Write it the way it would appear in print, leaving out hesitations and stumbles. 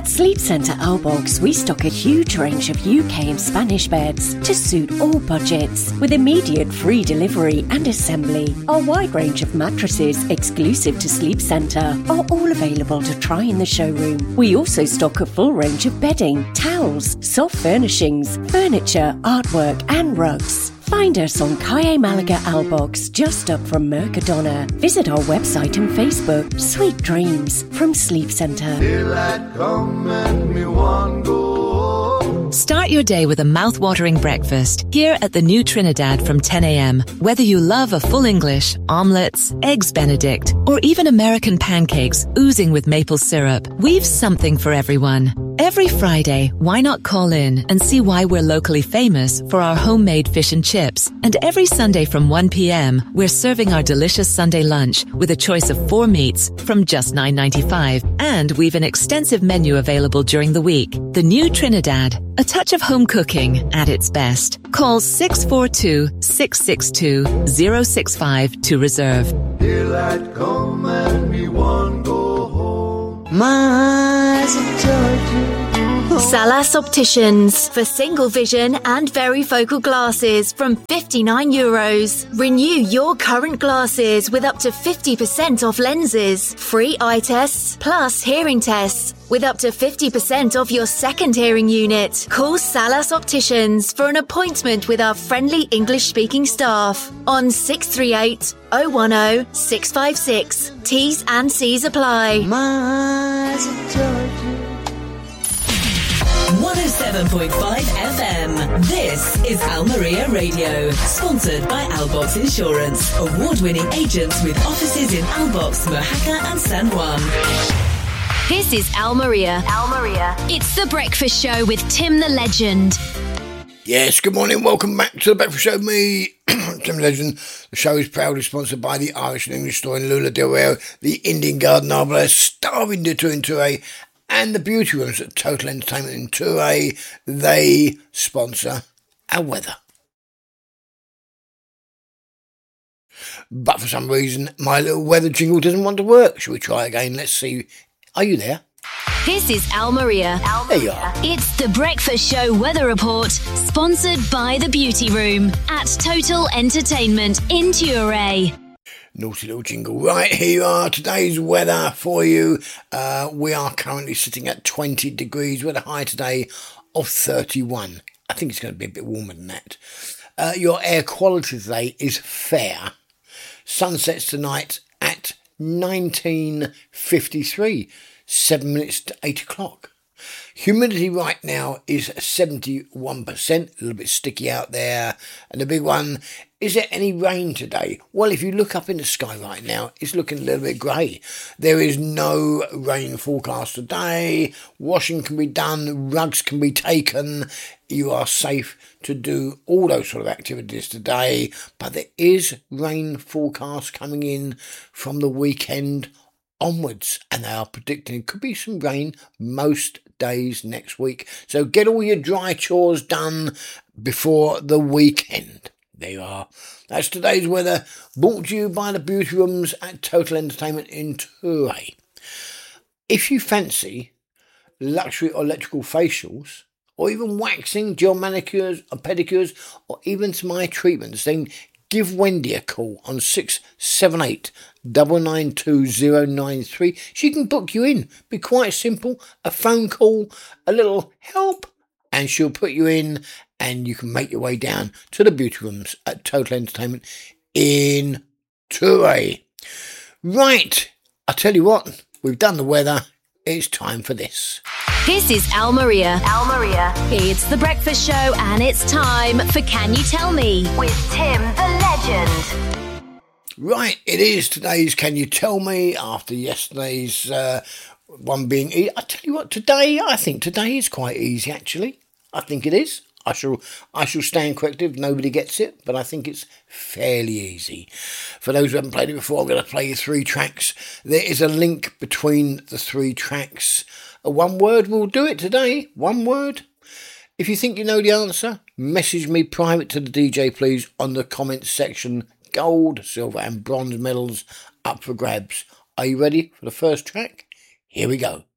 At Sleep Centre Owlbox, we stock a huge range of UK and Spanish beds to suit all budgets, with immediate free delivery and assembly. Our wide range of mattresses, exclusive to Sleep Centre, are all available to try in the showroom. We also stock a full range of bedding, towels, soft furnishings, furniture, artwork and rugs. Find us on Calle Malaga Owlbox, just up from Mercadona. Visit our website and Facebook. Sweet dreams from Sleep Centre. Start your day with a mouth-watering breakfast here at the New Trinidad from 10 a.m. Whether you love a full English, omelets, eggs Benedict, or even American pancakes oozing with maple syrup, we've something for everyone. Every Friday, why not call in and see why we're locally famous for our homemade fish and chips? And every Sunday from 1 p.m, we're serving our delicious Sunday lunch with a choice of 4 meats from just $9.95. And we've an extensive menu available during the week. The New Trinidad, a touch of home cooking at its best. Call 642-662-065 to reserve. Daylight come and we won't go home. My eyes have told you. Salas Opticians for single vision and varifocal glasses from €59. Renew your current glasses with up to 50% off lenses, free eye tests, plus hearing tests with up to 50% off your second hearing unit. Call Salas Opticians for an appointment with our friendly English-speaking staff on 638 010 656. T's and C's apply. My eyes have told you. 107.5 FM. This is Almeria Radio, sponsored by Owlbox Insurance, award-winning agents with offices in Owlbox, Mojaca and San Juan. This is Almeria. It's The Breakfast Show with Tim the Legend. Yes, good morning. Welcome back to The Breakfast Show. Me, Tim Legend. The show is proudly sponsored by the Irish and English store in Lula del Rio, the Indian Garden Arbor, starring Ditto in Touré, and the Beauty Rooms at Total Entertainment in Touré. They sponsor our weather. But for some reason, my little weather jingle doesn't want to work. Shall we try again? Let's see. Are you there? This is Almeria. There you are. It's The Breakfast Show Weather Report, sponsored by the Beauty Room at Total Entertainment in Touré. Naughty little jingle. Right, here you are. Today's weather for you. We are currently sitting at 20 degrees with a high today of 31. I think it's going to be a bit warmer than that. Your air quality today is fair. Sunsets tonight at 19:53, 7 minutes to 8 o'clock. Humidity right now is 71%, a little bit sticky out there. And the big one, is there any rain today? Well, if you look up in the sky right now, it's looking a little bit grey. There is no rain forecast today. Washing can be done, rugs can be taken. You are safe to do all those sort of activities today. But there is rain forecast coming in from the weekend onwards, and they are predicting it could be some rain most days next week. So get all your dry chores done before the weekend. There you are. That's today's weather, brought to you by the Beauty Rooms at Total Entertainment in Touré. If you fancy luxury or electrical facials, or even waxing, gel manicures or pedicures, or even some eye treatments, then give Wendy a call on 678 992 She can book you in. Be quite simple. A phone call, a little help, and she'll put you in, and you can make your way down to the Beauty Rooms at Total Entertainment in Touré. Right, I tell you what, we've done the weather. It's time for this. This is Almeria. It's The Breakfast Show, and it's time for Can You Tell Me with Tim the Legend. Right, it is today's Can You Tell Me, after yesterday's one being easy. I tell you what, I think today is quite easy, actually. I think it is. I shall stand corrected if nobody gets it, but I think it's fairly easy. For those who haven't played it before, I'm going to play you 3 tracks. There is a link between the 3 tracks. One word will do it today. One word. If you think you know the answer, message me private to the DJ, please, on the comments section. Gold, silver and bronze medals up for grabs. Are you ready for the first track? Here we go.